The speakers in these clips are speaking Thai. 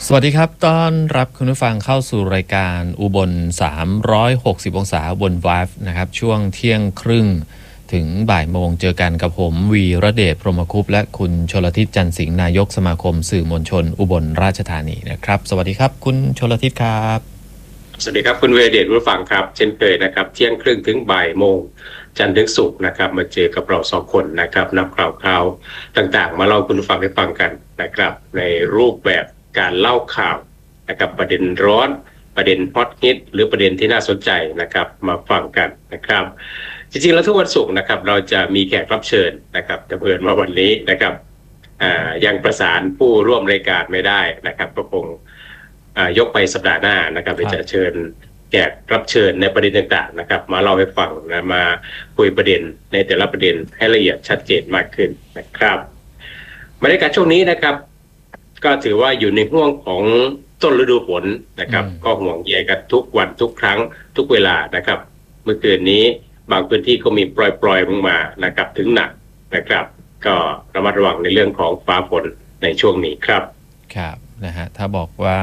สวัสดีครับต้อนรับคุณผู้ฟังเข้าสู่รายการอุบล360องศาบน Vibe นะครับช่วงเที่ยงครึ่งถึงบ่ายโมงเจอกันกับผมวีระเดชพรหมคุปต์และคุณชลทิศจันทร์สิงห์นายกสมาคมสื่อมวลชนอุบลราชธานีนะครับสวัสดีครับคุณชลทิศครับสวัสดีครับคุณวีระเดชผู้ฟังครับเช่นเคยนะครับเที่ยงครึ่งถึงบ่ายโมงจันทร์ถึงศุกร์นะครับมาเจอกับเราสองคนนะครับนำข่าวต่างๆมาเล่าคุณผู้ฟังได้ฟังกันนะครับในรูปแบบการเล่าข่าวนะครับประเด็นร้อนประเด็นฮอตฮิตหรือประเด็นที่น่าสนใจนะครับมาฟังกันนะครับจริงๆแล้วทุกวันศุกร์นะครับเราจะมีแขกรับเชิญนะครับแต่เพิ่นมาวันนี้นะครับยังประสานผู้ร่วมรายการไม่ได้นะครับก็คงยกไปสัปดาห์หน้านะครับจะเชิญแขกรับเชิญในประเด็นต่างๆนะครับมาเล่าให้ฟังนะมาคุยประเด็นในแต่ละประเด็นให้ละเอียดชัดเจนมากขึ้นนะครับบรรยากาศช่วงนี้นะครับก็ถือว่าอยู่ในห่วงของต้นฤดูฝนนะครับก็ห่วงใยกันทุกวันทุกครั้งทุกเวลานะครับเมื่อคืนนี้บางพื้นที่ก็มีปล่อยๆลงมานะครับถึงหนักนะครับก็ระมัดระวังในเรื่องของฟ้าฝนในช่วงนี้ครับครับนะฮะถ้าบอกว่า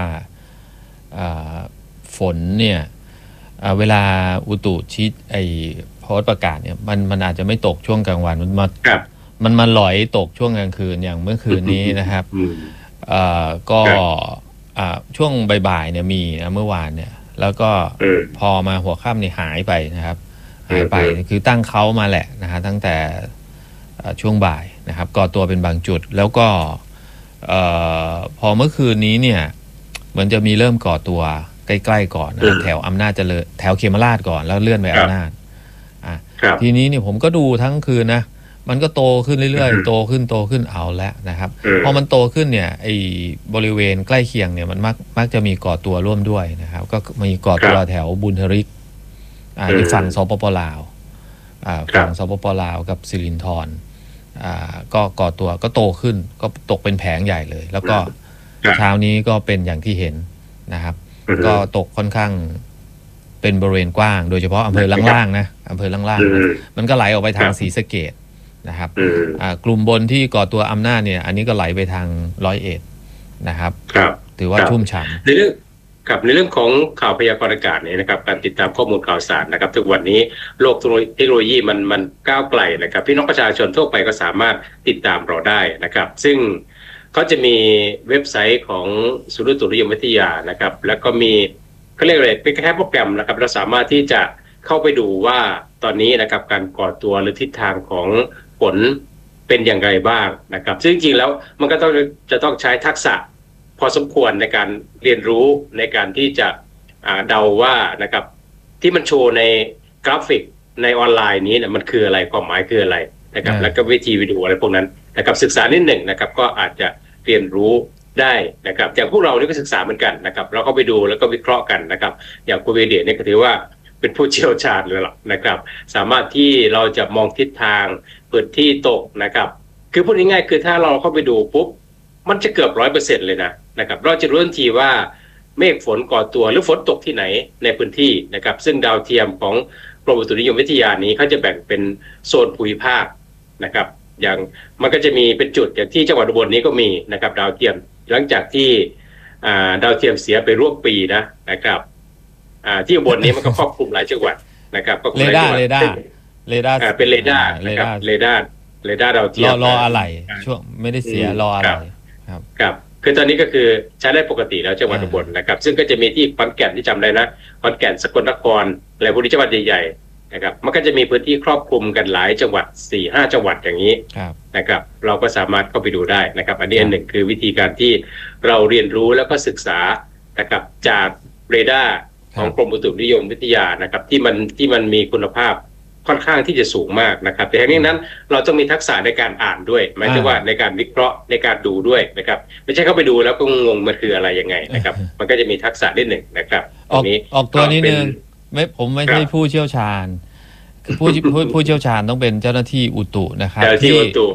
ฝนเนี่ยเวลาอุตุชี้โพสต์ประกาศเนี่ยมันอาจจะไม่ตกช่วงกลางวันมันมาหลอยตกช่วงกลางคืนอย่างเมื่อคืนนี้นะครับก็ช่วงบ่ายๆเนี่ยมีนะเมื่อวานเนี่ยแล้วก็พอมาหัวค่ำเนี่ยหายไปนะครับหายไปคือตั้งเขามาแหละนะฮะตั้งแต่ช่วงบ่ายนะครับก่อตัวเป็นบางจุดแล้วก็พอเมื่อคืนนี้เนี่ยเหมือนจะมีเริ่มก่อตัวใกล้ๆก่อนนะแถวอำนาจเจริญแถวเขมราชก่อนแล้วเลื่อนไปอำนาจทีนี้เนี่ยผมก็ดูทั้งคืนนะมันก็โตขึ้นเรื่อยๆโตขึ้นเอาแล้วนะครับพอมันโตขึ้นเนี่ยไอ้บริเวณใกล้เคียงเนี่ยมันมักจะมีก่อตัวร่วมด้วยนะครับก็มีก่อตัวแถวบุญทริกที่ฝั่งสปปลาวฝั่งสปปลาวกับสิรินธรก็ก่อตัวก็โตขึ้นก็ตกเป็นแผงใหญ่เลยแล้วก็เช้านี้ก็เป็นอย่างที่เห็นนะครับก็ตกค่อนข้างเป็นบริเวณกว้างโดยเฉพาะอำเภอล่างๆนะอำเภอล่างๆมันก็ไหลออกไปทางศรีสะเกษนะครับกลุ่มบนที่ก่อตัวอำนาจเนี่ยอันนี้ก็ไหลไปทาง101นะครับถือว่าชุ่มฉ่ำในเรื่องของข่าวพยากรณ์อากาศเนี่ยนะครับการติดตามข้อมูลข่าวสารนะครับทุกวันนี้โลกเทคโนโลยีมันก้าวไกลนะครับพี่น้องประชาชนทั่วไปก็สามารถติดตามเราได้นะครับซึ่งเขาจะมีเว็บไซต์ของศูนย์อุตุนิยมวิทยานะครับแล้วก็มีเขาเรียกอะไรเป็นแค่โปรแกรมนะครับเราสามารถที่จะเข้าไปดูว่าตอนนี้นะครับการก่อตัวหรือทิศทางของฝนเป็นอย่างไรบ้างนะครับซึ่งจริงๆแล้วมันก็จะต้องใช้ทักษะพอสมควรในการเรียนรู้ในการที่จะเดาว่านะครับที่มันโชว์ในกราฟิกในออนไลน์นี้เนี่ยมันคืออะไรความหมายคืออะไรนะครับแล้วก็วิธีวิดีโออะไรพวกนั้นนะครับศึกษานิดหนึ่งนะครับก็อาจจะเรียนรู้ได้นะครับอย่างพวกเรานี่ก็ศึกษาเหมือนกันนะครับเราก็ไปดูแล้วก็วิเคราะห์กันนะครับอย่างคุณวีเดียเนี่ยก็ถือว่าเป็นผู้เชี่ยวชาญเลยล่ะนะครับสามารถที่เราจะมองทิศทางพื้นที่ตกนะครับคือพูดง่ายๆคือถ้าเราเข้าไปดูปุ๊บมันจะเกือบ 100% เลยนะครับเราจะรู้ทันทีว่าเมฆฝนก่อตัวหรือฝนตกที่ไหนในพื้นที่นะครับซึ่งดาวเทียมของกรมอุตุนิยมวิทยานี้เขาจะแบ่งเป็นโซนภูมิภาคนะครับอย่างมันก็จะมีเป็นจุดอย่างที่จังหวัดอุบลนี้ก็มีนะครับดาวเทียมหลังจากที่ดาวเทียมเสียไปร่วมปีนะครับที่อุบลนี้มันก็ครอบคลุมหลายจังหวัดนะครับก็เรดาร์เป็นเรดาร์นะครับเรดาร์ดาวเทียมรออะไรช่วงไม่ได้เสียรออะไรครับคือตอนนี้ก็คือใช้ได้ปกติแล้วจังหวัดอุบลนะครับซึ่งก็จะมีที่ขอนแก่นที่จำได้นะขอนแก่นสกลนครอะไรพวกนี้จังหวัดใหญ่ๆนะครับมันก็จะมีพื้นที่ครอบคลุมกันหลายจังหวัด 4-5 จังหวัดอย่างนี้นะครับเราก็สามารถเข้าไปดูได้นะครับอันนี้อันหนึ่งคือวิธีการที่เราเรียนรู้แล้วก็ศึกษานะครับจากเรดาร์ของกรมอุตุนิยมวิทยานะครับที่มันมีคุณภาพค่อนข้างที่จะสูงมากนะครับแต่ทั้งนี้นั้นเราต้องมีทักษะในการอ่านด้วยหมายถึงว่าในการวิเคราะห์ในการดูด้วยนะครับไม่ใช่เข้าไปดูแล้วก็งงมันคืออะไรยังไงนะครับมันก็จะมีทักษะนิดหนึ่งนะครับออกตัวนิดนึงผมไม่ใช่ผู้เชี่ยวชาญคือผู้เชี่ยวชาญต้องเป็นเจ้าหน้าที่อุตุนะครับที่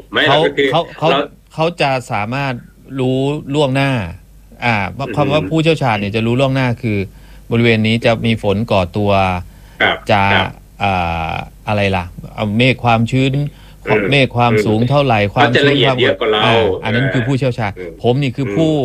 เขาจะสามารถรู้ล่วงหน้าคำว่าผู้เชี่ยวชาญเนี่ยจะรู้ล่วงหน้าคือบริเวณนี้จะมีฝนก่อตัวจะอะไรล่ะเอาเมฆความชื้นเมฆความสูงเท่าไหร่ความชื้นความอันนั้นคือผู้เชี่ยวชาญผมนี่คือผู้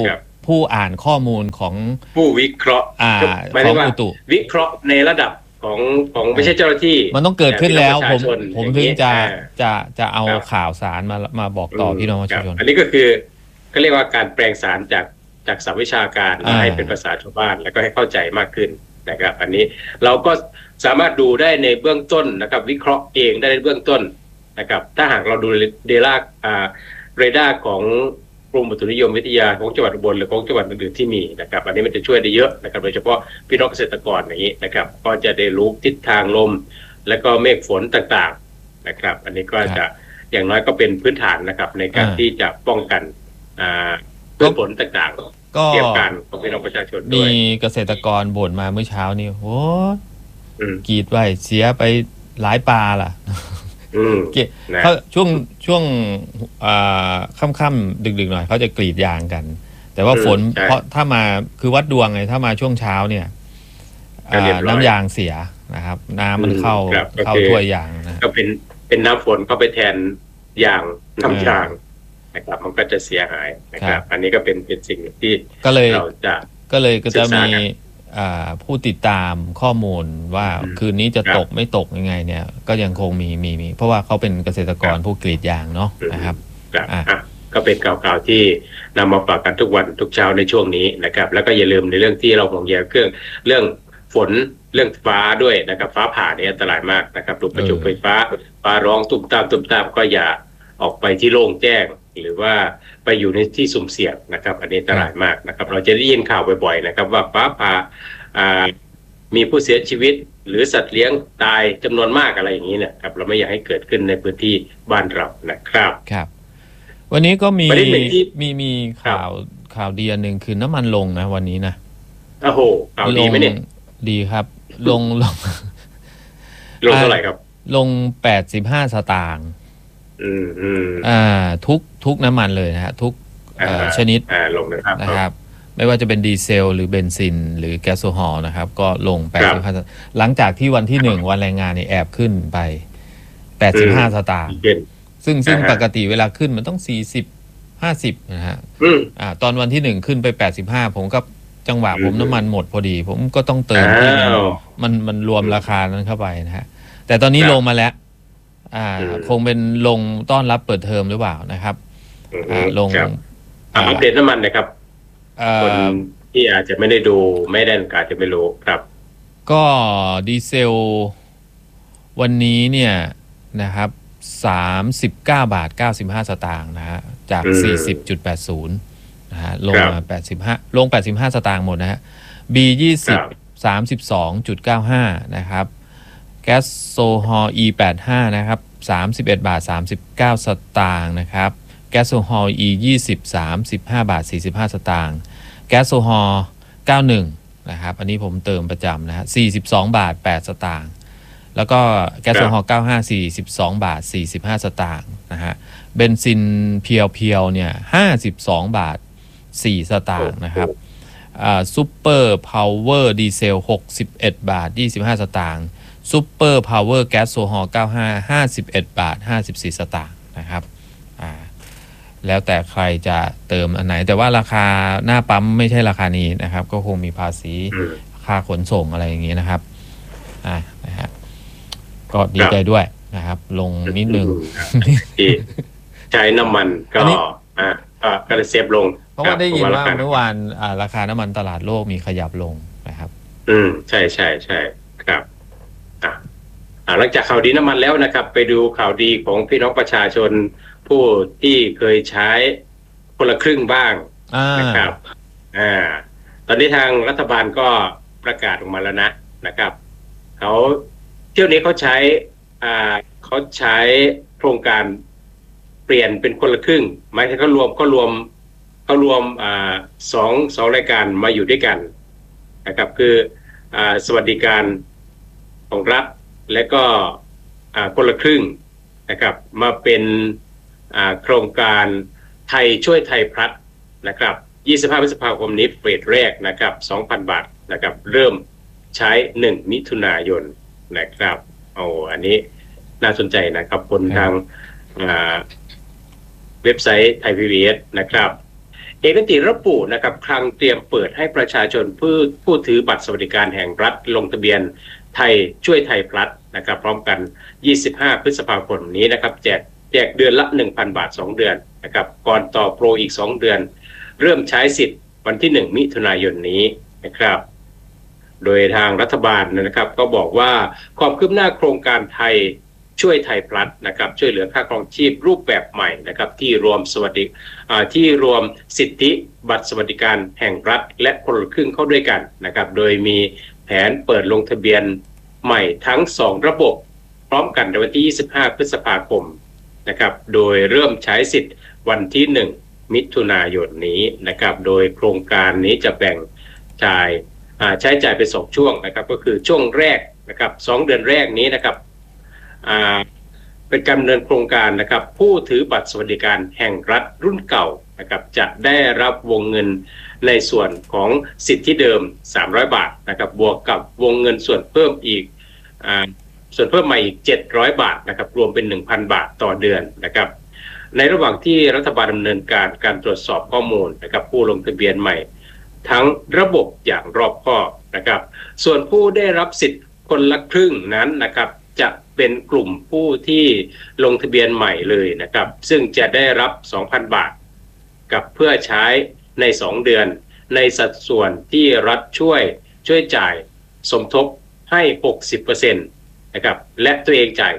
ผู้อ่านข้อมูลของผู้วิเคราะห์ของอุตุวิเคราะห์ในระดับของไม่ใช่เจ้าหน้าที่มันต้องเกิดขึ้นแล้วผมถึงจะเอาข่าวสารมาบอกต่อพี่น้องประชาชนอันนี้ก็คือก็เรียกว่าการแปลงสารจากศัพท์วิชาการมาให้เป็นภาษาชาวบ้านแล้วก็ให้เข้าใจมากขึ้นนะครับอันนี้เราก็สามารถดูได้ในเบื้องต้นนะครับวิเคราะห์เองได้ในเบื้องต้นนะครับถ้าหากเราดูเรดาร์ของกรมอุตุนิยมวิทยาของจังหวัดอุบลหรือของจังหวัดอื่นๆที่มีนะครับอันนี้มันจะช่วยได้เยอะนะครับโดยเฉพาะพี่น้องเกษตรกรอย่างนี้นะครับก็จะได้รู้ทิศทางลมและก็เมฆฝนต่างๆนะครับอันนี้ก็จะอย่างน้อยก็เป็นพื้นฐานนะครับในการที่จะป้องกันพืชผลต่างๆก็เกี่ยวกันของพี่น้องประชาชนด้วยมีเกษตรกรบ่นมาเมื่อเช้านี้โอ้กรีดไว้เสียไปหลายปลาล่ะเขาช่วงค่ำๆดึกๆหน่อยเขาจะกรีดยางกันแต่ว่าฝนเพราะถ้ามาคือวัดดวงไงถ้ามาช่วงเช้าเนี่ยน้ำยางเสียนะครับน้ำมันเข้าถ้วยยางนะก็เป็นน้ำฝนเข้าไปแทนยางน้ำยางนะครับมันก็จะเสียหายนะครับอันนี้ก็เป็นสิ่งที่เราก็จะมีผู้ติดตามข้อมูลว่าคืนนี้จะตกไม่ตกยังไงเนี่ยก็ยังคงมีเพราะว่าเขาเป็นเกษตรกรผู้กรีดยางเนาะนะครับก็เป็นข่าวที่นำมาฝากกันทุกวันทุกเช้าในช่วงนี้นะครับแล้วก็อย่าลืมในเรื่องที่เราห่วงใยเรื่องฝนเรื่องฟ้าด้วยนะครับฟ้าผ่าเนี่ยอันตรายมากนะครับลูกประจุไฟฟ้าร้องตุ้มตามก็อย่าออกไปที่โล่งแจ้งหรือว่าไปอยู่ในที่สุ่มเสี่ยงนะครับอันนี้อันตรายมากนะครับเราจะได้ยินข่าวบ่อยๆนะครับว่าฟ้าผ่ามีผู้เสียชีวิตหรือสัตว์เลี้ยงตายจำนวนมากอะไรอย่างนี้เนี่ยครับเราไม่อยากให้เกิดขึ้นในพื้นที่บ้านเรานะครับครับวันนี้ก็มีข่าวดีอันหนึ่งคือน้ำมันลงนะวันนี้นะโอ้โหข่าวดีไหมเนี่ยดีครับลงเท่าไหร่ครับลง85 สตางค์ทุกน้ำมันเลยนะฮะทุกชนิดลงนะครับไม่ว่าจะเป็นดีเซลหรือเบนซินหรือแก๊สโซฮอลนะครับก็ลง85หลังจากที่วันที่1วันแรงงานนี่แอบขึ้นไป85 สตางค์ซึ่งปกติเวลาขึ้นมันต้อง40-50นะฮะตอนวันที่1ขึ้นไป85ผมก็จังหวะผมน้ำมันหมดพอดีผมก็ต้องเติมที่มันรวมราคานั้นเข้าไปนะฮะแต่ตอนนี้ลงมาแล้วคงเป็นลงต้อนรับเปิดเทอมหรือเปล่านะครับลงอัปเดตน้ำมันนะครับคนที่อาจจะไม่ได้ดูไม่ได้อาจจะไม่รู้ครับก็ดีเซลวันนี้เนี่ยนะครับ39.95 สตางค์นะฮะจาก 40.80 นะฮะลงมา85ลง85 สตางค์หมดนะฮะ B20 32.95 นะครับแก๊สโซฮอล E85 นะครับ31.39 สตางค์นะครับแก๊สโซฮอล E20 35.45 สตางค์แก๊สโซฮอล91นะครับอันนี้ผมเติมประจำนะฮะ42.8 สตางค์แล้วก็แก๊สโซฮอล95 42.45 สตางค์นะฮะเบนซินเพียวเนี่ย52.4 สตางค์นะครับซุปเปอร์พาวเวอร์ดีเซล61.25 สตางค์ซุปเปอร์พาวเวอร์แก๊สโซฮอล95 51.54 สตางค์นะครับแล้วแต่ใครจะเติมอันไหนแต่ว่าราคาหน้าปั๊มไม่ใช่ราคานี้นะครับก็คงมีภาษีค่าขนส่งอะไรอย่างนี้นะครับนะฮะก็ดีใจด้วยนะครับลงนิดนึงใช้น้ำมันก็เลยเซฟลงเพราะว่าได้ยินว่าเมื่อวานราคาน้ำมันตลาดโลกมีขยับลงนะครับใช่ครับหลังจากข่าวดีน้ำมันแล้วนะครับไปดูข่าวดีของพี่น้องประชาชนผู้ที่เคยใช้คนละครึ่งบ้างนะครับตอนนี้ทางรัฐบาลก็ประกาศออกมาแล้วนะครับเขาเที่ยวนี้เขาใช้โครงการเปลี่ยนเป็นคนละครึ่งหมายถึงเขารวมสองรายการมาอยู่ด้วยกันนะครับคือสวัสดิการของรัฐและก็คนละครึ่งนะครับมาเป็นโครงการไทยช่วยไทยพลัสนะครับ25 พฤษภาคมนี้เฟสแรกนะครับ 2,000 บาทนะครับเริ่มใช้1 มิถุนายนนะครับอันนี้น่าสนใจนะครับบนทางเว็บไซต์ไทย PBS นะครับเอกนิติระบุนะครับคลังเตรียมเปิดให้ประชาชนผู้ถือบัตรสวัสดิการแห่งรัฐลงทะเบียนไทยช่วยไทยพลัสนะครับพร้อมกัน25 พฤษภาคมนี้นะครับแจกเดือนละ 1,000 บาท2เดือนนะครับก่อนต่อโปรอีก2เดือนเริ่มใช้สิทธิ์วันที่1 มิถุนายนนี้นะครับโดยทางรัฐบาลนะครับก็บอกว่าความคืบหน้าโครงการไทยช่วยไทยพลัสนะครับช่วยเหลือค่าครองชีพรูปแบบใหม่นะครับที่รวมสิทธิบัตรสวัสดิการแห่งรัฐและคนละครึ่งเข้าด้วยกันนะครับโดยมีแผนเปิดลงทะเบียนใหม่ทั้ง2ระบบพร้อมกันในวันที่25 พฤษภาคมนะครับโดยเริ่มใช้สิทธิ์วันที่1 มิถุนายนนี้นะครับโดยโครงการนี้จะแบ่งใช้จ่ายเป็น2ช่วงนะครับก็คือช่วงแรกนะครับ2เดือนแรกนี้นะครับเป็นการดำเนินโครงการนะครับผู้ถือบัตรสวัสดิการแห่งรัฐรุ่นเก่านะครับจะได้รับวงเงินในส่วนของสิทธิเดิม300 บาทนะครับบวกกับวงเงินส่วนเพิ่มอีกส่วนเพิ่มใหม่อีก700 บาทนะครับรวมเป็น 1,000 บาทต่อเดือนนะครับในระหว่างที่รัฐบาลดำเนินการตรวจสอบข้อมูลนะครับผู้ลงทะเบียนใหม่ทั้งระบบอย่างรอบคอบนะครับส่วนผู้ได้รับสิทธิ์คนละครึ่งนั้นนะครับจะเป็นกลุ่มผู้ที่ลงทะเบียนใหม่เลยนะครับซึ่งจะได้รับ 2,000 บาทกับเพื่อใช้ใน2เดือนในสัดส่วนที่รัฐช่วยจ่ายสมทบให้ 60% นะครับและตัวเองจ่าย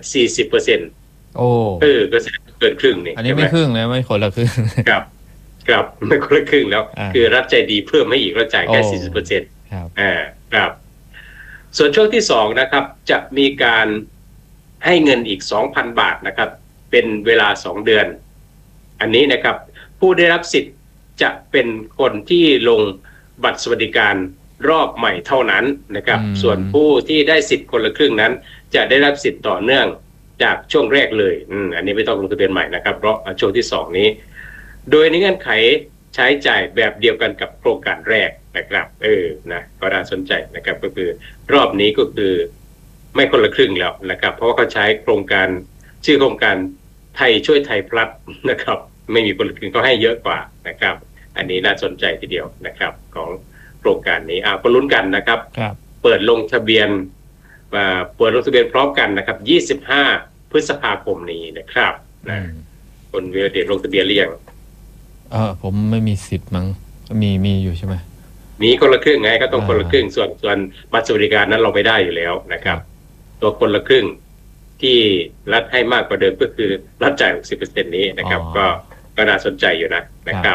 40% โอ้ก็เกินครึ่งนี่อันนี้ไม่ครึ่งนะไม่คนละครึ่งครับไม่คนละครึ่งแล้วคือรัฐใจดีเพิ่มให้อีกเราจ่ายแค่ 40% ครับส่วนช่วงที่2นะครับจะมีการให้เงินอีก 2,000 บาทนะครับเป็นเวลา2เดือนอันนี้นะครับผู้ได้รับสิทธิ์จะเป็นคนที่ลงบัตรสวัสดิการรอบใหม่เท่านั้นนะครับส่วนผู้ที่ได้สิทธิ์คนละครึ่งนั้นจะได้รับสิทธิ์ต่อเนื่องจากช่วงแรกเลยอันนี้ไม่ต้องลงทะเบียนใหม่นะครับเพราะช่วงที่2นี้โดยในเงื่อนไขใช้จ่ายแบบเดียวกันกับโครงการแรกนะครับนะก็น่าสนใจนะครับก็คือรอบนี้ก็คือไม่คนละครึ่งแล้วนะครับเพราะว่าเขาใช้โครงการชื่อโครงการไทยช่วยไทยพลัสนะครับไม่มีคนละครึ่งเขาให้เยอะกว่านะครับอันนี้น่าสนใจทีเดียวนะครับของโครงการนี้ก็ลุ้นกันนะครับเปิดลงทะเบียนพร้อมกันนะครับ25 พฤษภาคมนี้นะครับคนเวลเดตลงทะเบียนหรือยังผมไม่มีสิทธิ์มั้งมีอยู่ใช่ไหมมีคนละครึ่งไงก็ต้องคนละครึ่งส่วนบัตรสวัสดิการนั้นเราไม่ได้อยู่แล้วนะครับตัวคนละครึ่งที่รัฐให้มากกว่าเดิมก็คือรัฐจ่าย 60% นี้นะครับก็น่าสนใจอยู่นะครับ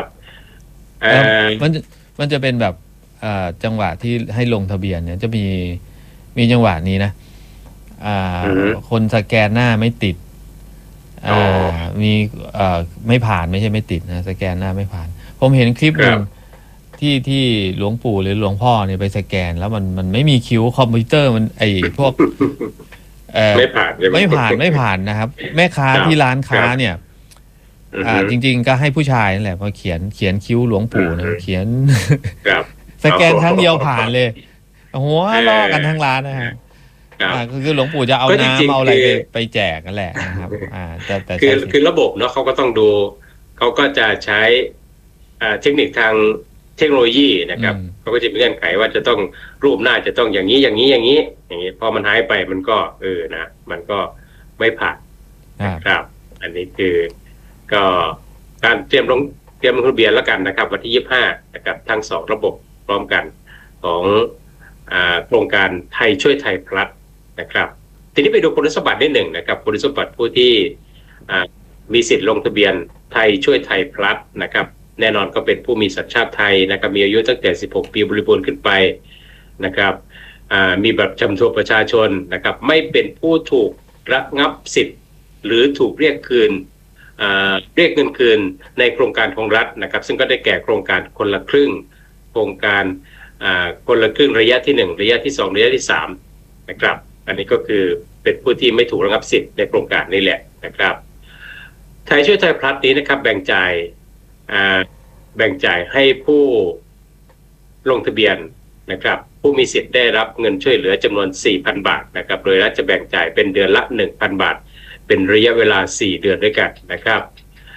มันจะเป็นแบบจังหวะที่ให้ลงทะเบียนเนี่ยจะมีจังหวะนี้นะคนสแกนหน้าไม่ติดมีไม่ผ่านไม่ใช่ไม่ติดนะสแกนหน้าไม่ผ่านผมเห็นคลิปหนึ่งที่หลวงปู่หรือหลวงพ่อเนี่ยไปสแกนแล้วมันไม่มีคิวคอมพิวเตอร์มันพวกไม่ผ่านนะครับแม่ค้าที่ร้านค้าเนี่ยจริงๆก็ให้ผู้ชายนั่นแหละพอเขียนคิ้วหลวงปู่นะเขียนสแกนครั้งเดียวผ่านเลยหัวล้อกันทั้งร้านนะฮะคือหลวงปู่จะเอาน้ำเอาอะไรไปแจกนั่นแหละนะครับแต่คือระบบเนาะเขาก็ต้องดูเขาก็จะใช้เทคนิคทางเทคโนโลยีนะครับเขาก็จะมีเงื่อนไขว่าจะต้องรูปหน้าจะต้องอย่างนี้พอมันหายไปมันก็นะมันก็ไม่ผ่านครับอันนี้คือก็การเตรียมลงทะเบียนแล้วกันนะครับวันที่25นะครับทั้ง2ระบบพร้อมกันของโครงการไทยช่วยไทยพลัสนะครับทีนี้ไปดูคุณสมบัตินิดหนึ่งนะครับคุณสมบัติผู้ที่มีสิทธิ์ลงทะเบียนไทยช่วยไทยพลัสนะครับแน่นอนก็เป็นผู้มีสัญชาติไทยนะครับมีอายุตั้งแต่16 ปีบริบูรณ์ขึ้นไปนะครับมีบัตรประจำตัวประชาชนนะครับไม่เป็นผู้ถูกระงับสิทธิ์หรือถูกเรียกเงินคืนในโครงการของรัฐนะครับซึ่งก็ได้แก่โครงการคนละครึ่งโครงการคนละครึ่งระยะที่1ระยะที่2ระยะที่3นะครับอันนี้ก็คือเป็นผู้ที่ไม่ถูกระงับสิทธิ์ในโครงการนี้แหละนะครับไทยช่วยไทยพลัสนี้นะครับแบ่งจ่ายให้ผู้ลงทะเบียนนะครับผู้มีสิทธิ์ได้รับเงินช่วยเหลือจำนวน 4,000 บาทนะครับโดยรัฐจะแบ่งจ่ายเป็นเดือนละ 1,000 บาทเป็นระยะเวลา4เดือนด้วยกันนะครับ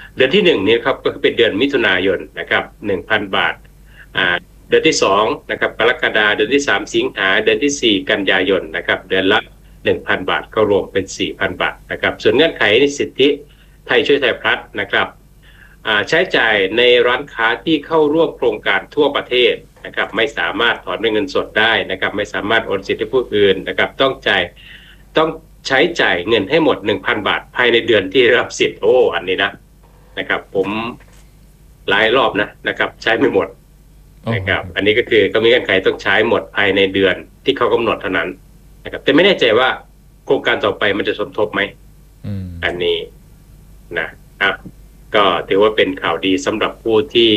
เดือนที่1นี้ครับก็เป็นเดือนมิถุนายนนะครับ 1,000 บาทเดือนที่2นะครับกรกฎาคมเดือนที่3สิงหาเดือนที่4กันยายนนะครับเดือนละ 1,000 บาทก็รวมเป็น 4,000 บาทนะครับส่วนเงื่อนไขในสิทธิไทยช่วยไทยพลัสนะครับใช้จ่ายในร้านค้าที่เข้าร่วมโครงการทั่วประเทศนะครับไม่สามารถถอนเป็นเงินสดได้นะครับไม่สามารถโอนสิทธิให้ผู้อื่นนะครับต้องใช้จ่ายเงินให้หมด 1,000 บาทภายในเดือนที่รับสิทธิ์อันนี้นะครับผมหลายรอบนะครับใช้ไม่หมดนะครับอันนี้ก็คือก็มีเงื่อนไขต้องใช้หมดภายในเดือนที่เขากำหนดเท่านั้นนะครับแต่ไม่แน่ใจว่าโครงการต่อไปมันจะสมทบไหมอันนี้นะครับก็ถือว่าเป็นข่าวดีสำหรับผู้ที่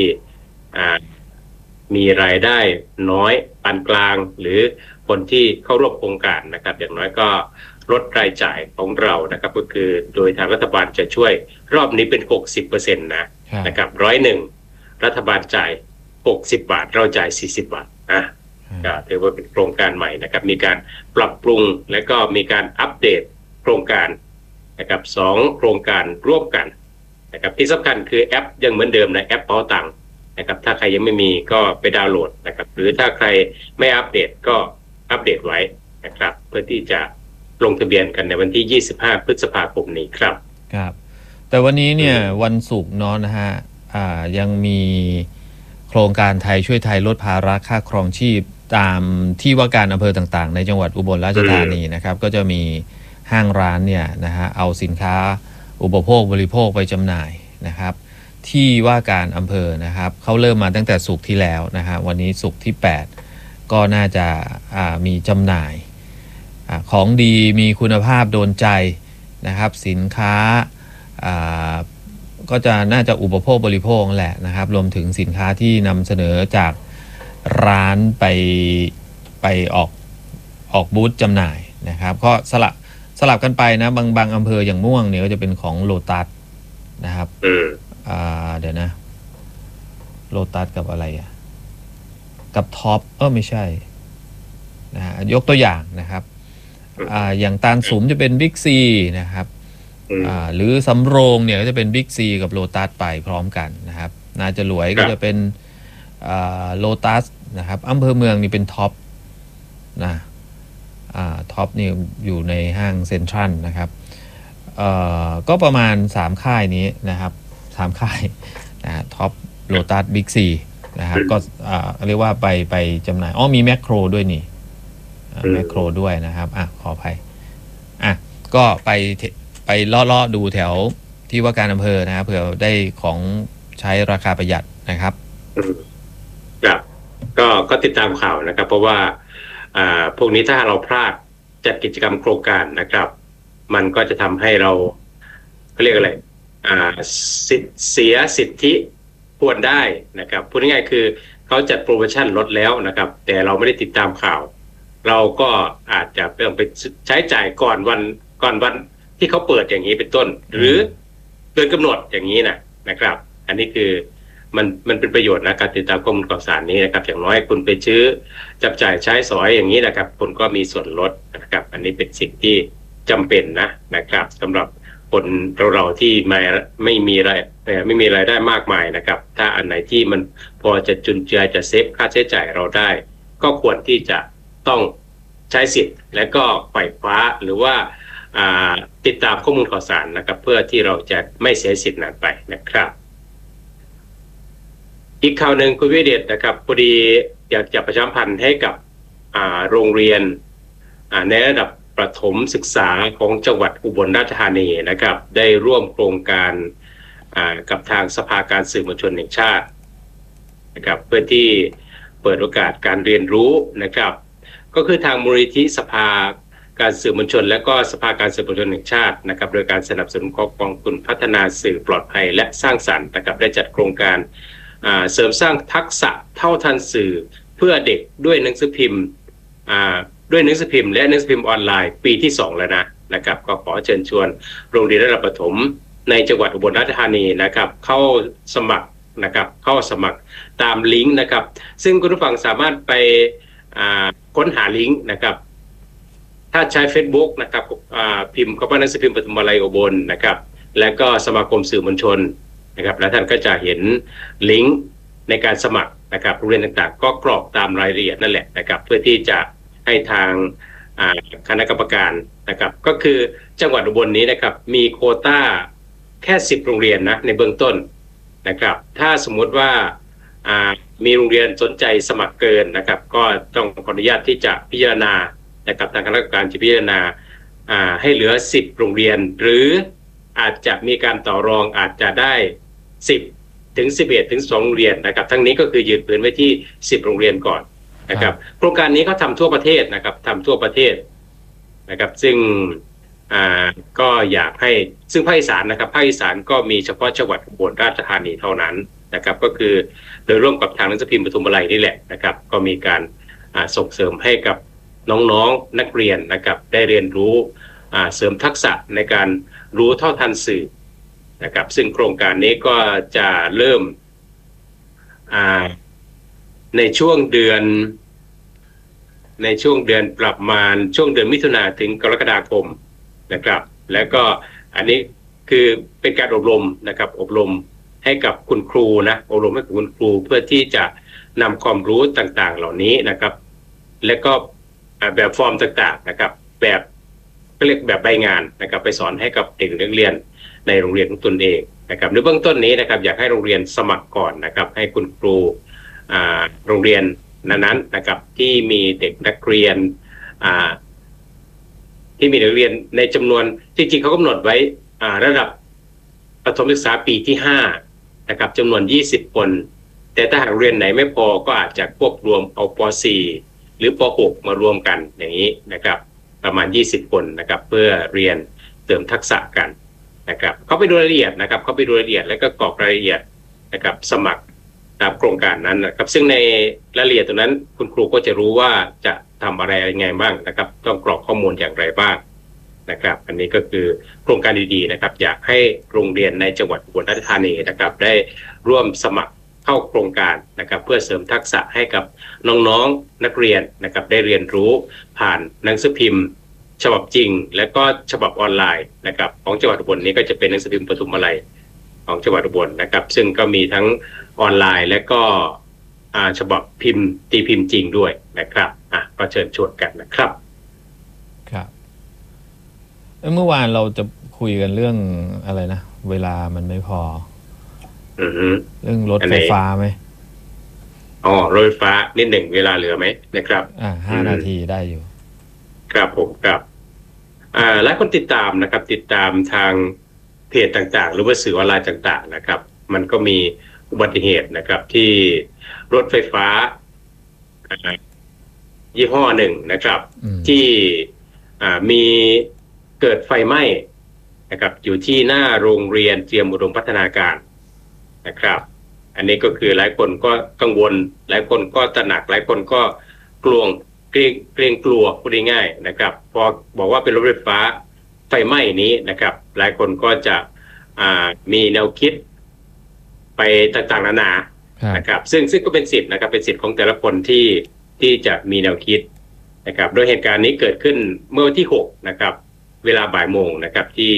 มีรายได้น้อยปานกลางหรือคนที่เข้าร่วมโครงการนะครับอย่างน้อยก็ลดรายจ่ายของเรานะครับก็คือโดยทางรัฐบาลจะช่วยรอบนี้เป็น 60% นะครับ101รัฐบาลจ่าย60 บาทเราจ่าย40 บาทก็ถือว่าเป็นโครงการใหม่นะครับมีการปรับปรุงและก็มีการอัปเดตโครงการนะครับ2โครงการร่วมกันนะครับที่สำคัญคือแอปยังเหมือนเดิมแอปเป๋าตังค์นะครับถ้าใครยังไม่มีก็ไปดาวน์โหลดนะครับหรือถ้าใครไม่อัปเดตก็อัปเดตไว้นะครับเพื่อที่จะลงทะเบียนกันในวันที่25พฤษภาคมนี้ครับครับแต่วันนี้เนี่ยวันศุกร์เนาะนะฮะยังมีโครงการไทยช่วยไทยลดภาระค่าครองชีพตามที่ว่าการอำเภอต่างๆในจังหวัดอุบลราชธานีนะครับก็จะมีห้างร้านเนี่ยนะฮะเอาสินค้าอุปโภคบริโภคไปจำหน่ายนะครับที่ว่าการอำเภอนะครับเขาเริ่มมาตั้งแต่ศุกร์ที่แล้วนะฮะวันนี้ศุกร์ที่8ก็น่าจะมีจำหน่ายของดีมีคุณภาพโดนใจนะครับสินค้าก็จะน่าจะอุปโภคบริโภคแหละนะครับรวมถึงสินค้าที่นำเสนอจากร้านไปออกบูธจำหน่ายนะครับก็สลับกันไปนะบางอำเภออย่างม่วงเนี่ยก็จะเป็นของโลตัสนะครับเดี๋ยวนะโลตัสกับอะไรกับท็อปไม่ใช่นะยกตัวอย่างนะครับอย่างตาลสุมจะเป็นบิ๊กซีนะครับหรือสำโรงเนี่ยก็จะเป็นบิ๊กซีกับโลตัสไปพร้อมกันนะครับนาจะรวยก็จะเป็นโลตัสนะครับอำเภอเมืองนี่เป็นท็อปท็อปนี่อยู่ในห้างเซ็นทรัลนะครับก็ประมาณ3ค่ายนี้นะครับ3ค่ายท็อปโลตัสบิ๊กซีนะครับก็เรียกว่าไปจำหน่ายมีแมคโครด้วยนี่แมคโครด้วยนะครับขออภัยก็ไปเลาะดูแถวที่ว่าการอำเภอนะครับเผื่อได้ของใช้ราคาประหยัดนะครับครับก็ติดตามข่าวนะครับเพราะว่าพวกนี้ถ้าเราพลาดจัดกิจกรรมโครงการนะครับมันก็จะทำให้เราเรียกอะไรเสียสิทธิควรได้นะครับพูดง่ายๆคือเขาจัดโปรโมชั่นลดแล้วนะครับแต่เราไม่ได้ติดตามข่าวเราก็อาจจะต้องไปใช้จ่ายก่อนวันที่เขาเปิดอย่างนี้เป็นต้นหรือเกินกำหนดอย่างนี้นะครับอันนี้คือมันเป็นประโยชน์การติดตามข้อมูลข่าวสารนี้นะครับอย่างน้อยคุณไปซื้อจับจ่ายใช้สอยอย่างนี้นะครับคุณก็มีส่วนลดนะครับอันนี้เป็นสิ่งที่จำเป็นนะครับสำหรับคนเราที่ไม่มีรายได้มากมายนะครับถ้าอันไหนที่มันพอจะจุนเจือจะเซฟค่าใช้จ่ายเราได้ก็ควรที่จะต้องใช้สิทธิ์และก็ไขว่คว้าหรือว่าติดตามข้อมูลข่าวสารนะครับเพื่อที่เราจะไม่เสียสิทธิ์นั้นไปนะครับอีกข่าวหนึ่งคุณวิเดชนะครับพอดีอยากจะประชาสัมพันธ์ให้กับโรงเรียนในระดับประถมศึกษาของจังหวัดอุบลราชธานีนะครับได้ร่วมโครงการกับทางสภาการสื่อมวลชนแห่งชาตินะครับเพื่อที่เปิดโอกาสการเรียนรู้นะครับก็คือทางมูลนิธิสภาการสื่อมวลชนและก็สภาการสื่อมวลชนแห่งชาตินะครับโดยการสนับสนุนของกองทุนพัฒนาสื่อปลอดภัยและสร้างสรรค์นะครับได้จัดโครงการเสริมสร้างทักษะเท่าทันสื่อเพื่อเด็กด้วยหนังสือพิมพ์และหนังสือพิมพ์ออนไลน์ปีที่2แล้วนะครับก็ขอเชิญชวนโรงเรียนระดับประถมในจังหวัดอุบลราชธานีนะครับเข้าสมัครตามลิงก์นะครับซึ่งคุณผู้ฟังสามารถไปค้นหาลิงก์นะครับถ้าใช้ Facebook นะครับพิมพ์คำว่าหนังสือพิมพ์ปฐมวาลัยอุบลนะครับและก็สมาคมสื่อมวลชนนะครับและท่านก็จะเห็นลิงก์ในการสมัครนะครับโรงเรียนต่างๆก็กรอกตามรายละเอียดนั่นแหละนะครับเพื่อที่จะให้ทางคณะกรรมการนะครับก็คือจังหวัดอุบลนี้นะครับมีโควต้าแค่10โรงเรียนนะในเบื้องต้นนะครับถ้าสมมุติว่ามีโรงเรียนสนใจสมัครเกินนะครับก็ต้องขออนุญาตที่จะพิจารณานะครับทางคณะกรรมการจะพิจารณาให้เหลือ10โรงเรียนหรืออาจจะมีการต่อรองอาจจะได้10ถึง11ถึง2โรงเรียนนะครับทั้งนี้ก็คือยืนพื้นไว้ที่10โรงเรียนก่อนนะครับโครงการนี้เขาทำทั่วประเทศนะครับทำทั่วประเทศนะครับซึ่งก็อยากให้ซึ่งภาคอีสานนะครับภาคอีสานก็มีเฉพาะจังหวัดอุบลราชธานีเท่านั้นนะครับก็คือโดยร่วมกับทางหนังสือพิมพ์ปทุมอะไรนี่แหละนะครับก็มีการส่งเสริมให้กับน้องๆนักเรียนนะครับได้เรียนรู้เสริมทักษะในการรู้เท่าทันสื่อนะครับซึ่งโครงการนี้ก็จะเริ่มในช่วงเดือนประมาณช่วงเดือนมิถุนาถึงกรกฎาคมนะครับแล้วก็อันนี้คือเป็นการอบรมนะครับอบรมให้กับคุณครูนะอบรมให้กับคุณครูเพื่อที่จะนำความรู้ต่างๆเหล่านี้นะครับและก็แบบฟอร์มต่างๆนะครับแบบก็เรียกแบบใบงานนะครับไปสอนให้กับเด็กนักเรียนในโรงเรียนของตนเองนะครับในเบื้องต้นนี้นะครับอยากให้โรงเรียนสมัครก่อนนะครับให้คุณครูโรงเรียนนั้นๆนะครับที่มีเด็กนักเรียนที่มีนักเรียนในจำนวนจริงๆเขากำหนดไว้ระดับประถมศึกษาปีที่5นะครับจำนวน20คนแต่ถ้าหากเรียนไหนไม่พอก็อาจจะควบรวมเอาป.4 หรือป.6 มารวมกันอย่างนี้นะครับประมาณ20คนนะครับเพื่อเรียนเสริมทักษะกันนะครับเขาไปดูรายละเอียดนะครับเขาไปดูรายละเอียดแล้วก็กรอกรายละเอียดนะครับสมัครตามโครงการนั้นนะครับซึ่งในรายละเอียดตรงนั้นคุณครูก็จะรู้ว่าจะทำอะไรยังไงบ้างนะครับต้องกรอกข้อมูลอย่างไรบ้างนะครับอันนี้ก็คือโครงการดีๆนะครับอยากให้โรงเรียนในจังหวัดอุบลราชธานีนะครับได้ร่วมสมัครเข้าโครงการนะครับเพื่อเสริมทักษะให้กับน้องๆนักเรียนนะครับได้เรียนรู้ผ่านหนังสือพิมพ์ฉบับจริงและก็ฉบับออนไลน์นะครับของจังหวัดอุบลนี้ก็จะเป็นหนังสือพิมพ์ปทุมอะไรของจังหวัดอุบลนะครับซึ่งก็มีทั้งออนไลน์และก็ฉบับพิมพ์ตีพิมพ์จริงด้วยนะครับก็เชิญชวนกันนะครับครับเมื่อวานเราจะคุยกันเรื่องอะไรนะเวลามันไม่พอเรื่องรถไฟฟ้าไหมรถไฟฟ้านิดหนึ่งเวลาเหลือไหมนะครับ 5 นาทีได้อยู่ครับผมครับหลายคนติดตามนะครับติดตามทางเพจต่างๆหรือว่าสื่อออนไลน์ต่างๆนะครับมันก็มีอุบัติเหตุนะครับที่รถไฟฟ้ายี่ห้อหนึ่งนะครับที่มีเกิดไฟไหม้นะครับอยู่ที่หน้าโรงเรียนเตรียมอุดมพัฒนาการนะครับอันนี้ก็คือหลายคนก็กังวลหลายคนก็ตระหนักหลายคนก็เกรงกลัวพูดง่ายๆนะครับพอบอกว่าเป็นรถไฟฟ้าไฟไหม้นี้นะครับหลายคนก็จะมีแนวคิดไปต่างๆนานานะครับซึ่งก็เป็นสิทธิ์นะครับเป็นสิทธิ์ของแต่ละคนที่จะมีแนวคิดนะครับโดยเหตุการณ์นี้เกิดขึ้นเมื่อวันที่6นะครับเวลาบ่ายโมงนะครับที่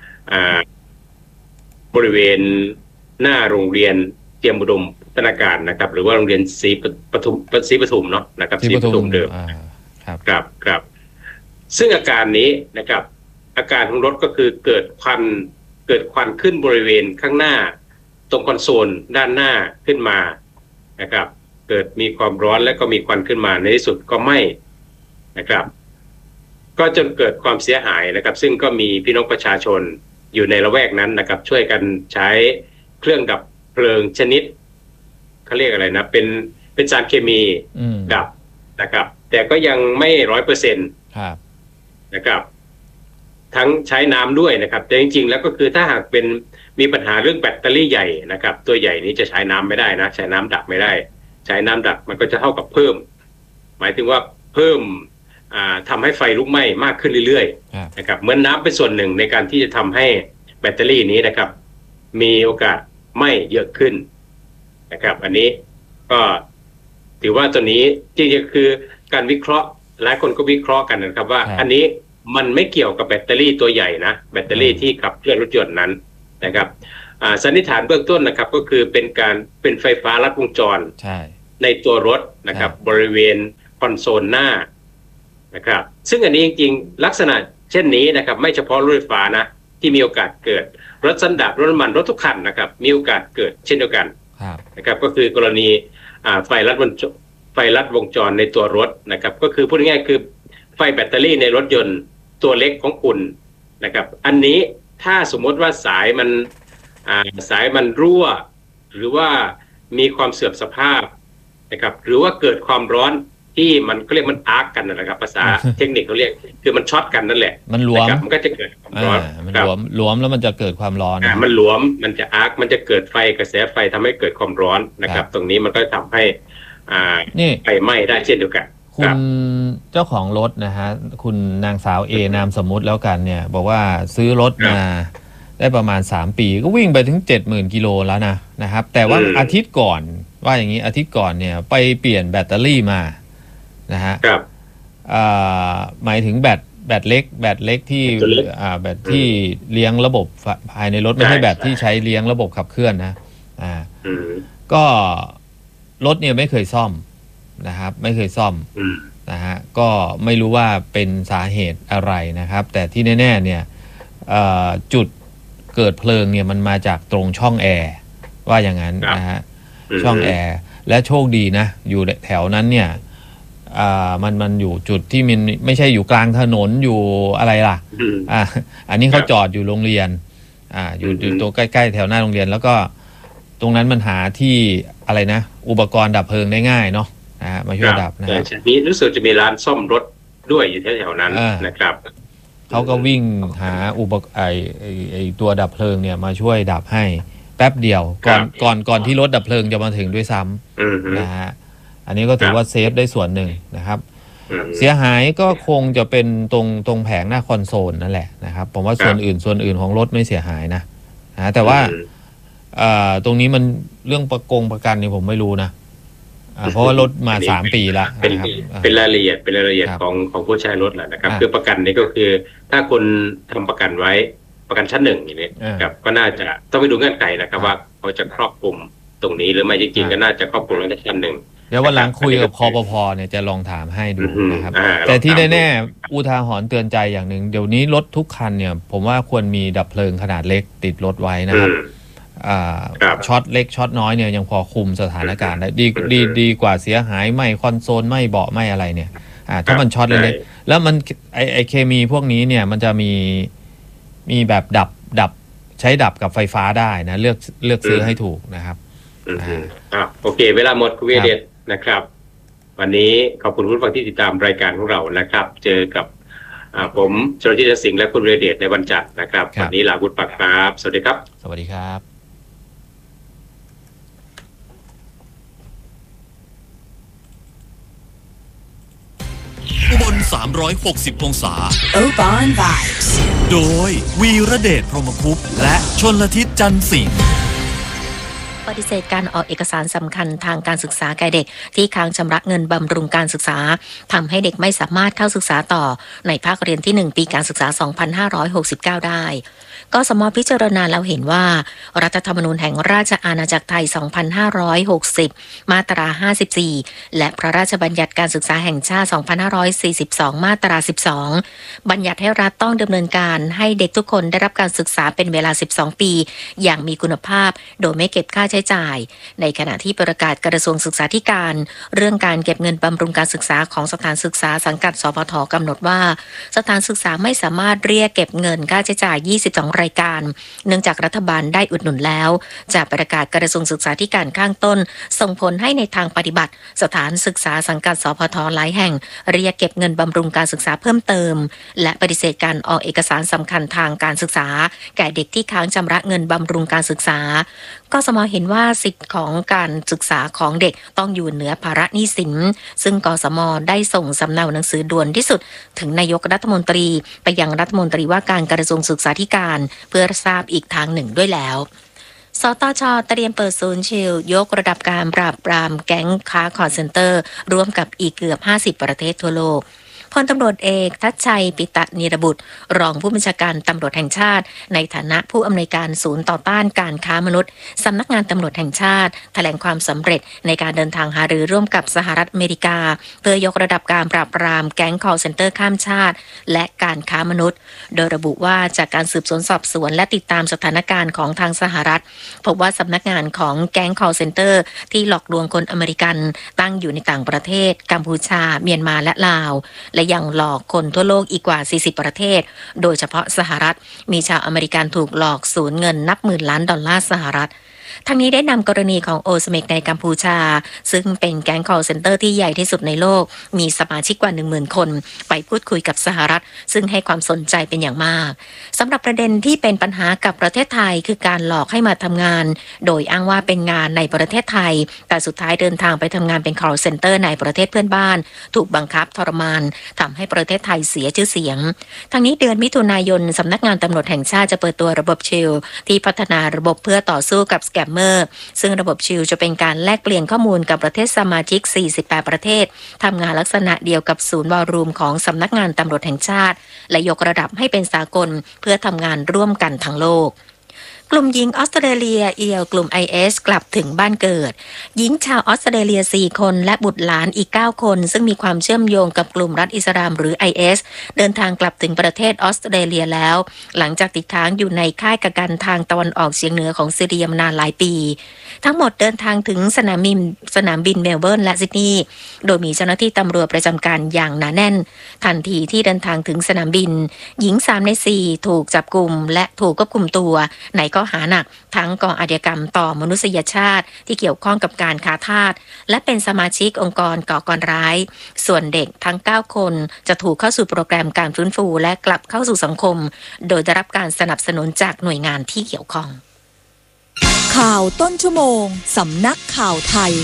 บริเวณหน้าโรงเรียนเตรียมอุดมพัฒนาการนะครับหรือว่าโรงเรียนศรีปทุมเนาะนะครับศรีปทุมเดิมครับซึ่งอาการนี้นะครับอาการของรถก็คือเกิดควันขึ้นบริเวณข้างหน้าตรงคอนโซลด้านหน้าขึ้นมานะครับเกิดมีความร้อนและก็มีควันขึ้นมาในที่สุดก็ไหม้นะครับก็จนเกิดความเสียหายนะครับซึ่งก็มีพี่น้องประชาชนอยู่ในละแวกนั้นนะครับช่วยกันใช้เครื่องดับเพลิงชนิดเขาเรียกอะไรนะเป็นสารเคมีดับนะครับแต่ก็ยังไม่ 100% ครับนะครับทั้งใช้น้ำด้วยนะครับแต่จริงๆแล้วก็คือถ้าหากมีปัญหาเรื่องแบตเตอรี่ใหญ่นะครับตัวใหญ่นี้จะใช้น้ำไม่ได้นะใช้น้ำดับไม่ได้ใช้น้ำดับมันก็จะเท่ากับเพิ่มหมายถึงว่าเพิ่มทำให้ไฟลุกไหม้มากขึ้นเรื่อยๆนะครับเหมือนน้ำเป็นส่วนหนึ่งในการที่จะทำให้แบตเตอรี่นี้นะครับมีโอกาสไหม้เยอะขึ้นนะครับอันนี้ก็ถือว่าตัวนี้จริงๆคือการวิเคราะห์หลายคนก็วิเคราะห์กันนะครับว่าอันนี้มันไม่เกี่ยวกับแบตเตอรี่ตัวใหญ่นะแบตเตอรี่ที่ขับเคลื่อนรถยนต์นั้นนะครับสันนิษฐานเบื้องต้นนะครับก็คือเป็นไฟฟ้าลัดวงจรในตัวรถนะครับบริเวณคอนโซลหน้านะครับซึ่งอันนี้จริงๆลักษณะเช่นนี้นะครับไม่เฉพาะรถไฟฟ้านะที่มีโอกาสเกิดรถสันดาปรถน้ำมันรถทุกคันนะครับมีโอกาสเกิดเช่นเดียวกันนะครับก็คือกรณีไฟลัดวงจรในตัวรถนะครับก็คือพูดง่ายๆคือไฟแบตเตอรี่ในรถยนต์ตัวเล็กของคุณนะครับอันนี้ถ้าสมมติว่าสายมันรั่วหรือว่ามีความเสื่อมสภาพนะครับหรือว่าเกิดความร้อนที่มันก็เรียกมันอาร์กกันนะครับภาษาเทคนิคเขาเรียกคือมันช็อตกันนั่นแหละมันหลวมมันก็จะเกิดความร้อนมันหลวมแล้วมันจะเกิดความร้อนมันหลวมมันจะอาร์กมันจะเกิดไฟกระแสไฟทำให้เกิดความร้อนนะครับตรงนี้มันก็ทำให้ไฟไหม้ได้เช่นเดียวกันคุณเจ้าของรถนะฮะคุณนางสาวเอนามสมมุติแล้วกันเนี่ยบอกว่าซื้อรถมาได้ประมาณ3 ปีก็วิ่งไปถึง 70,000 กิโลแล้วนะครับแต่ว่าอาทิตย์ก่อนว่าอย่างนี้อาทิตย์ก่อนเนี่ยไปเปลี่ยนแบตเตอรี่มานะฮะหมายถึงแบตเล็กที่แบตที่เลี้ยงระบบภายในรถไม่ใช่แบตที่ใช้เลี้ยงระบบขับเคลื่อนนะก็รถเนี่ยไม่เคยซ่อมนะครับไม่เคยซ่อมนะฮะก็ไม่รู้ว่าเป็นสาเหตุอะไรนะครับแต่ที่แน่ๆเนี่ยจุดเกิดเพลิงเนี่ยมันมาจากตรงช่องแอร์ว่าอย่างนั้นนะฮะช่องแอร์และโชคดีนะอยู่แถวนั้นเนี่ยมันอยู่จุดที่มันไม่ใช่อยู่กลางถนนอยู่อะไรล่ะอันนี้เขาจอดอยู่โรงเรียนอยู่ตัวใกล้ๆแถวหน้าโรงเรียนแล้วก็ตรงนั้นมันหาที่อะไรนะอุปกรณ์ดับเพลิงได้ง่ายเนาะมาช่วยดับนะนี่รู้สึกจะมีร้านซ่อมรถด้วยอยู่แถวๆนั้นนะครับเขาก็วิ่งหาไอตัวดับเพลิงเนี่ยมาช่วยดับให้แป๊บเดียวก่อนที่รถดับเพลิงจะมาถึงด้วยซ้ำนะฮะอันนี้ก็ถือว่าเซฟได้ส่วนหนึ่งนะครับเสียหายก็คงจะเป็นตรงแผงหน้าคอนโซลนั่นแหละนะครับผมว่าส่วนอื่นของรถไม่เสียหายนะแต่ว่าตรงนี้มันเรื่องประกันนี่ผมไม่รู้นะเพราะว่ารถมา3 ปีแล้วเป็นรายละเอียดของผู้ใช้รถแหละนะครับคือประกันนี้ก็คือถ้าคนทำประกันไว้ประกันชั้น 1อย่างนี้ครับก็น่าจะต้องไปดูเงื่อนไขนะครับว่าเขาจะครอบคลุมตรงนี้หรือไม่จริงๆก็น่าจะครอบคลุมในชั้น 1 เดี๋ยววันหลังคุยกับคปภเนี่ยจะลองถามให้ดูนะครับแต่ที่แน่ๆอุทาหรณ์เตือนใจอย่างหนึ่งเดี๋ยวนี้รถทุกคันเนี่ยผมว่าควรมีดับเพลิงขนาดเล็กติดรถไว้นะครับช็อตเล็กช็อตน้อยเนี่ยยังพอคุมสถานการณ์ได้ดีกว่าเสียหายไม่คอนโซลไม่เบาะไม่อะไรเนี่ยถ้ามันช็อตเล็กๆแล้วมันไอเคมีพวกนี้เนี่ยมันจะมีแบบดับใช้ดับกับไฟฟ้าได้นะเลือกซื้อให้ถูกนะครับโอเคเวลาหมดคุณวิเดชนะครับวันนี้ขอบคุณผู้ฟังที่ติดตามรายการของเรานะครับเจอกับผมชลทิศสิงห์และคุณวิเดชในวันจันทร์นะครับวันนี้ลาคุณปักครับสวัสดีครับสวัสดีครับอุบล360 องศา Oban Vibes โดยวีระเดชพรหมคุปต์และชลทิศจันทร์สิงห์ปฏิเสธการออกเอกสารสำคัญทางการศึกษาแก่เด็กที่ค้างชำระเงินบำรุงการศึกษาทำให้เด็กไม่สามารถเข้าศึกษาต่อในภาคเรียนที่ 1 ปีการศึกษา 2569 ได้กสม.พิจารณาแล้วเห็นว่ารัฐธรรมนูญแห่งราชอาณาจักรไทย 2560 มาตรา 54 และพระราชบัญญัติการศึกษาแห่งชาติ 2542 มาตรา 12 บัญญัติให้รัฐต้องดำเนินการให้เด็กทุกคนได้รับการศึกษาเป็นเวลา 12 ปีอย่างมีคุณภาพโดยไม่เก็บค่าใช้จ่ายในขณะที่ประกาศกระทรวงศึกษาธิการเรื่องการเก็บเงินบำรุงการศึกษาของสถานศึกษาสังกัดสพทกำหนดว่าสถานศึกษาไม่สามารถเรียกเก็บเงินค่าใช้จ่าย22รายการเนื่องจากรัฐบาลได้อุดหนุนแล้วจากประกาศกระทรวงศึกษาธิการข้างต้นส่งผลให้ในทางปฏิบัติสถานศึกษาสังกัดสพทหลายแห่งเรียกเก็บเงินบำรุงการศึกษาเพิ่มเติมและปฏิเสธการออกเอกสารสำคัญทางการศึกษาแก่เด็กที่ค้างชำระเงินบำรุงการศึกษากสม.เห็นว่าสิทธิของการศึกษาของเด็กต้องอยู่เหนือภาระหนี้สินซึ่งกสม.ได้ส่งสำเนาหนังสือด่วนที่สุดถึงนายกรัฐมนตรีไปยังรัฐมนตรีว่าการกระทรวงศึกษาธิการเพื่อทราบอีกทางหนึ่งด้วยแล้วสตช.เตรียมเปิดศูนย์ชิลยกระดับการปราบปรามแก๊งค้าคอลเซ็นเตอร์ร่วมกับอีกเกือบ50ประเทศทั่วโลกพลตำรวจเอกทัชชัยปิตะนิรบุตรรองผู้บัญชาการตำรวจแห่งชาติในฐานะผู้อำนวยการศูนย์ต่อต้านการค้ามนุษย์สำนักงานตำรวจแห่งชาติแถลงความสำเร็จในการเดินทางหารือร่วมกับสหรัฐอเมริกาเพื่อยกระดับการปราบปรามแก๊ง call center ข้ามชาติและการค้ามนุษย์โดยระบุว่าจากการสืบสวนสอบสวนและติดตามสถานการณ์ของทางสหรัฐพบว่าสำนักงานของแก๊ง call center ที่หลอกลวงคนอเมริกันตั้งอยู่ในต่างประเทศกัมพูชาเมียนมาและลาวและยังหลอกคนทั่วโลกอีกกว่า40ประเทศโดยเฉพาะสหรัฐมีชาวอเมริกันถูกหลอกสูญเงินนับหมื่นล้านดอลลาร์สหรัฐทั้งนี้ได้นำกรณีของโอสเมกในกัมพูชาซึ่งเป็นแก๊ง call center ที่ใหญ่ที่สุดในโลกมีสมาชิกกว่า 10,000 คนไปพูดคุยกับสหรัฐซึ่งให้ความสนใจเป็นอย่างมากสำหรับประเด็นที่เป็นปัญหากับประเทศไทยคือการหลอกให้มาทำงานโดยอ้างว่าเป็นงานในประเทศไทยแต่สุดท้ายเดินทางไปทำงานเป็น call center ในประเทศเพื่อนบ้านถูกบังคับทรมานทำให้ประเทศไทยเสียชื่อเสียงทั้งนี้เดือนมิถุนายนสำนักงานตำรวจแห่งชาติจะเปิดตัวระบบชิลที่พัฒนาระบบเพื่อต่อสู้กับสแกมเมอร์ซึ่งระบบชิลจะเป็นการแลกเปลี่ยนข้อมูลกับประเทศสมาชิก48ประเทศทำงานลักษณะเดียวกับศูนย์วอลลุ่มของสำนักงานตำรวจแห่งชาติและยกระดับให้เป็นสากลเพื่อทำงานร่วมกันทั้งโลกกลุ่มหญิงออสเตรเลียเอียวกลุ่ม IS กลับถึงบ้านเกิดหญิงชาวออสเตรเลีย4คนและบุตรหลานอีก9คนซึ่งมีความเชื่อมโยงกับกลุ่มรัฐอิสลามหรือ IS เดินทางกลับถึงประเทศออสเตรเลียแล้วหลังจากติดค้างอยู่ในค่ายกักกันทางตะวันออกเฉียงเหนือของซีเรียมานานหลายปีทั้งหมดเดินทางถึงสนามบินเมลเบิร์นและซิดนีย์โดยมีเจ้าหน้าที่ตำรวจประจำการอย่างหนาแน่นทันทีที่เดินทางถึงสนามบินหญิง3ใน4ถูกจับกุมและถูกควบคุมตัวในข้อหาหนักทั้งก่ออาชญากรรมต่อมนุษยชาติที่เกี่ยวข้องกับการค้าทาสและเป็นสมาชิกองค์กรก่อการร้ายส่วนเด็กทั้ง9คนจะถูกเข้าสู่โปรแกรมการฟื้นฟูและกลับเข้าสู่สังคมโดยได้รับการสนับสนุนจากหน่วยงานที่เกี่ยวข้องข่าวต้นชั่วโมงสำนักข่าวไทย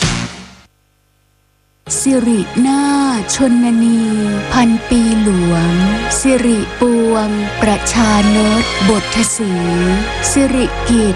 สิรินาถชนนีพันปีหลวงสิริปวงประชานตบทศรีสิริกิจ